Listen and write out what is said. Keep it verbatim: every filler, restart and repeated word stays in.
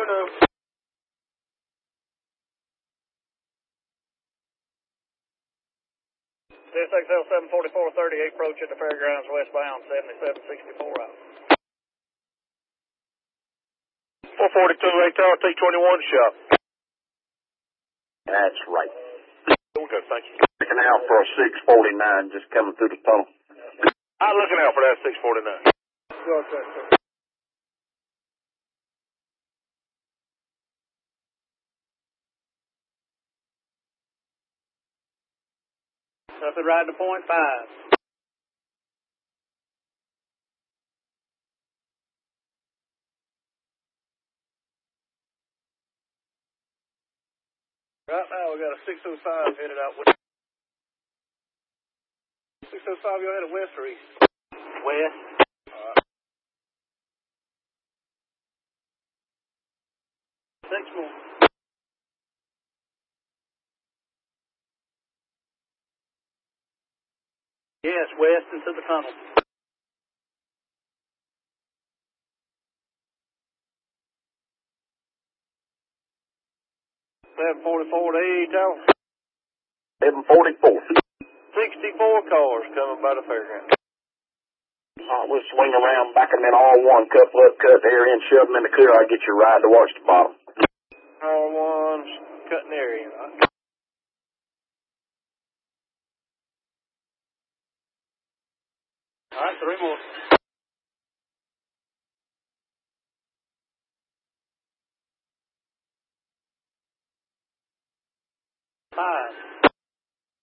enough. C S X L seven forty-four thirty-eight, approach at the fairgrounds westbound, seventy-seven sixty-four out. four forty-two, eight tower, T twenty-one shop. That's right. Okay, thank you. Looking out for a six forty-nine just coming through the tunnel. I'm looking out for that six forty-nine. Okay, sir. Nothing right to point five. Right now we got a six oh five headed out west. six oh five, you're headed west or east? West. Alright. Six more. Yes, west into the tunnel. seven forty-four to eight tower. seven forty-four. sixty-four cars coming by the fairground. Alright, we'll swing around, back them in R one, couple up, cut the area in, shove them in the clear. I'll get you right to watch the bottom. R one's cutting the area, right? Alright, three more.